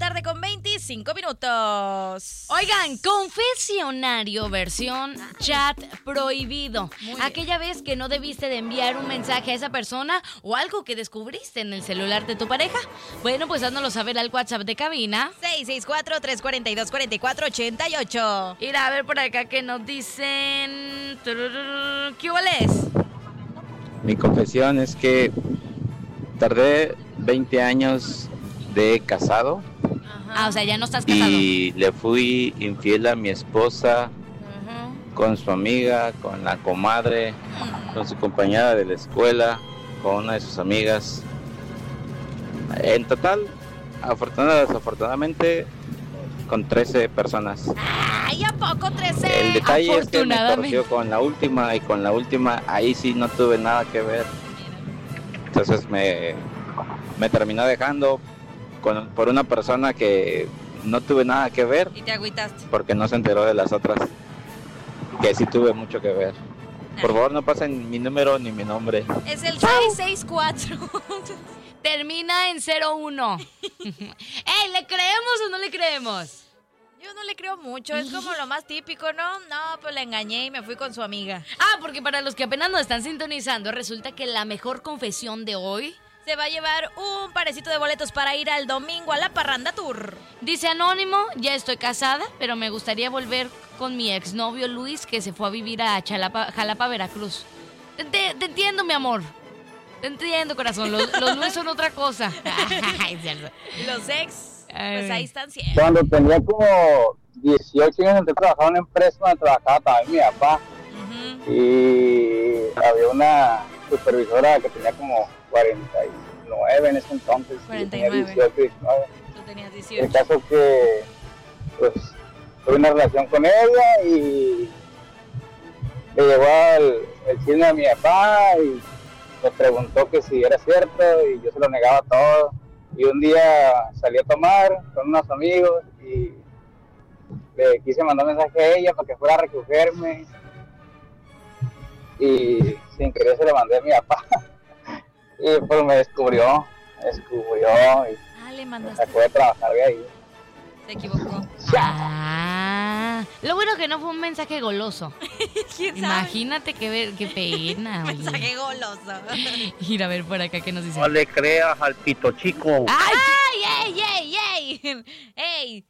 tarde con 25 minutos. Oigan, confesionario versión chat prohibido. Aquella vez que no debiste de enviar un mensaje a esa persona o algo que descubriste en el celular de tu pareja. Bueno, pues háznoslo saber al WhatsApp de cabina. 664-342-4488. Ir a ver por acá que nos dicen... ¿Qué hueles? Mi confesión es que tardé 20 años de casado. Ah, o sea, ya no estás casado. Y le fui infiel a mi esposa, con su amiga, con la comadre, con su compañera de la escuela, con una de sus amigas. En total, desafortunadamente, con 13 personas. ¡Ay, a poco 13! El detalle es que me torció con la última, y con la última ahí sí no tuve nada que ver. Entonces me terminó dejando por una persona que no tuve nada que ver. Y te agüitaste. Porque no se enteró de las otras, que sí tuve mucho que ver. Por favor, no pasen mi número ni mi nombre. Es el 664. Termina en 01. ¡Ey! ¿Le creemos o no le creemos? Yo no le creo mucho, es como lo más típico, ¿no? No, pues la engañé y me fui con su amiga. Ah, porque para los que apenas nos están sintonizando, resulta que la mejor confesión de hoy... se va a llevar un parecito de boletos para ir al domingo a la Parranda Tour. Dice Anónimo, ya estoy casada, pero me gustaría volver con mi exnovio Luis, que se fue a vivir a Jalapa, Veracruz. Te entiendo, mi amor. Te entiendo, corazón. Los Luis son otra cosa. Los ex, pues ahí están siempre. Cuando tenía como 18 años, entré a trabajar en una empresa donde trabajaba también mi papá. Y había una supervisora que tenía como 49 en ese entonces. 49. Tenía 18, 19. Tú tenías 18. El caso que, pues, tuve una relación con ella y le llevó el chisme a mi papá y me preguntó que si era cierto y yo se lo negaba todo. Y un día salí a tomar con unos amigos y le quise mandar mensaje a ella para que fuera a recogerme. Y sin querer se lo mandé a mi papá. Y pues me descubrió y le me mandaste. sacó de trabajar de ahí. Se equivocó. Lo bueno que no fue un mensaje goloso. ¿Quién sabe? Imagínate qué pena. Oye. Mensaje goloso. Ir a ver por acá qué nos dice. No le creas al pito chico. ¡Ay! ¡Ey!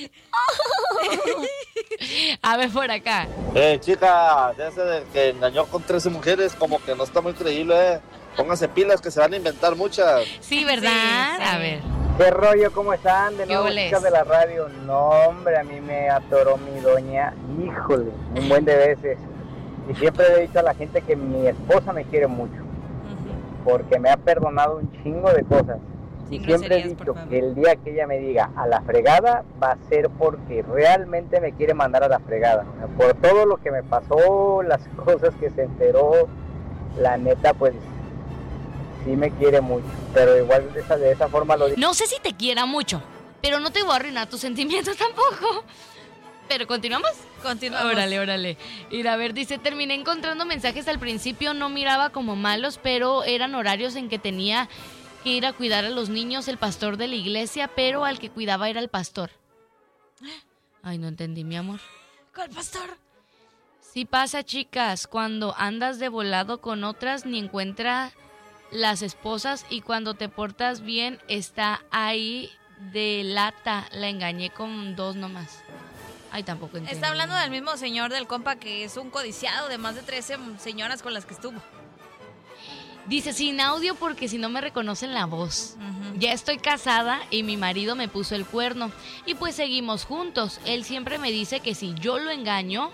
A ver por acá. Chica, ese de que engañó con 13 mujeres, como que no está muy creíble, Pónganse pilas que se van a inventar muchas. Sí, ¿verdad? Sí. A ver. ¿Qué rollo? ¿Cómo están? De nuevo, ¿Qué chicas oles? de la radio. No, hombre, a mí me atoró mi doña, híjole, un buen de veces. Y siempre le he dicho a la gente que mi esposa me quiere mucho, porque me ha perdonado un chingo de cosas. Sin Y siempre he groserías, por dicho favor. que el día que ella me diga a la fregada, va a ser porque realmente me quiere mandar a la fregada. O sea, por todo lo que me pasó, las cosas que se enteró, la neta, pues sí me quiere mucho. Pero igual de esa forma lo digo. No sé si te quiera mucho, pero no te voy a arruinar tus sentimientos tampoco. ¿Pero continuamos? Continuamos. Órale. Ir a ver, dice, terminé encontrando mensajes al principio, no miraba como malos, pero eran horarios en que tenía que ir a cuidar a los niños, el pastor de la iglesia, pero al que cuidaba era el pastor. Ay, no entendí, mi amor. ¿Cuál pastor? Sí pasa, chicas, cuando andas de volado con otras ni encuentra las esposas y cuando te portas bien está ahí de lata. La engañé con 2 nomás. Ay, tampoco entendí. Está hablando del mismo señor del compa que es un codiciado de más de 13 señoras con las que estuvo. Dice, sin audio porque si no me reconocen la voz. Ya estoy casada y mi marido me puso el cuerno. Y pues seguimos juntos. Él siempre me dice que si yo lo engaño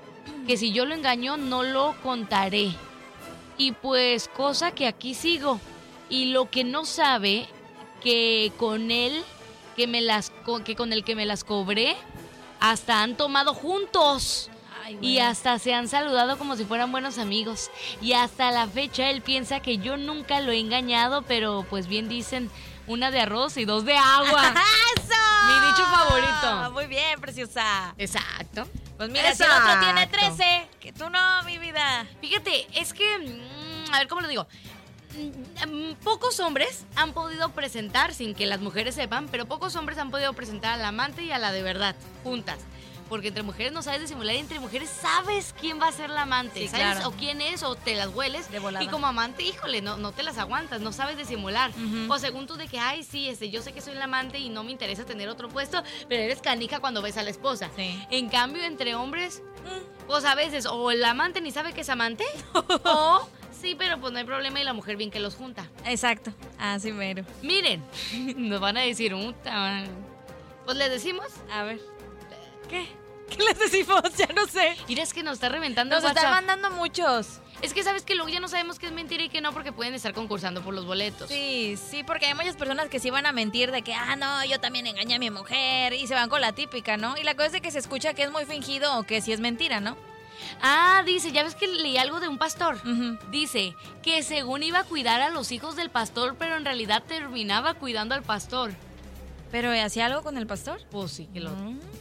no lo contaré. Y pues cosa que aquí sigo. Y lo que no sabe que con él con el que me las cobré hasta han tomado juntos. Ay, Y hasta se han saludado como si fueran buenos amigos. Y hasta la fecha él piensa que yo nunca lo he engañado, pero pues bien dicen, 1 de arroz y 2 de agua. ¡Eso! Mi dicho favorito. Muy bien, preciosa. Exacto. Pues mira, si el otro tiene 13, que tú no, mi vida. Fíjate, es que, a ver, ¿cómo lo digo? pocos hombres han podido presentar, sin que las mujeres sepan, pero pocos hombres han podido presentar al amante y a la de verdad, juntas. Porque entre mujeres no sabes disimular y entre mujeres sabes quién va a ser la amante, Sí, ¿sabes? claro. O quién es, o te las hueles. De volada. Y como amante, híjole, no te las aguantas, no sabes disimular. Ujú. O según tú de que, ay, sí, yo sé que soy la amante y no me interesa tener otro puesto, pero eres canija cuando ves a la esposa. Sí. En cambio, entre hombres, pues a veces, o el amante ni sabe que es amante, o sí, pero pues no hay problema y la mujer bien que los junta. Exacto. Así mero. Miren, nos van a decir, pues les decimos, A ver. ¿Qué? ¿Qué les decimos? Ya no sé. mira, es que nos está reventando Nos el están WhatsApp. mandando muchos. Es que sabes que luego ya no sabemos qué es mentira y qué no porque pueden estar concursando por los boletos. Sí, porque hay muchas personas que sí van a mentir de que, no, yo también engañé a mi mujer y se van con la típica, ¿no? Y la cosa es de que se escucha que es muy fingido o que sí es mentira, ¿no? Dice, ya ves que leí algo de un pastor. Ujú. Dice que según iba a cuidar a los hijos del pastor, pero en realidad terminaba cuidando al pastor. ¿Pero hacía algo con el pastor? Pues sí, que lo...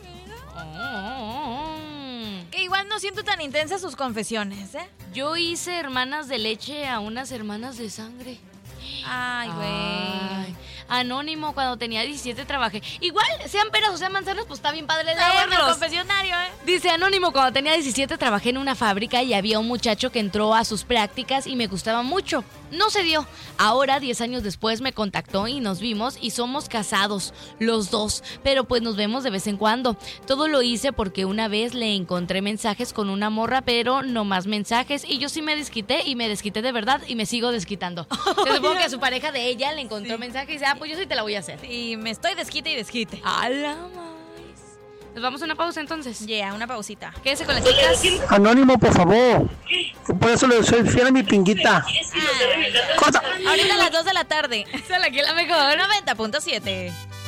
Que igual no siento tan intensas sus confesiones, ¿eh? Yo hice hermanas de leche a unas hermanas de sangre. Ay, güey. Ay, anónimo, cuando tenía 17 trabajé. Igual, sean peras o sean manzanas, pues está bien padre Está bueno el leerlos. confesionario, ¿eh? Dice Anónimo, cuando tenía 17 trabajé en una fábrica y había un muchacho que entró a sus prácticas y me gustaba mucho. No se dio. Ahora, 10 años después, me contactó y nos vimos y somos casados, los dos. Pero pues nos vemos de vez en cuando. Todo lo hice porque una vez le encontré mensajes con una morra, pero no más mensajes. Y yo sí me desquité y me desquité de verdad y me sigo desquitando. Yo supongo que a su pareja de ella le encontró mensaje y dice, pues yo sí te la voy a hacer. Y me estoy desquite y desquite. ¡A la más! Nos vamos a una pausa entonces. Yeah, una pausita. Quédese con las chicas. Anónimo, por favor. Por eso le soy fiel a mi pinguita. Corta. Ahorita a las 2 de la tarde. Esa la que la mejor. 90.7.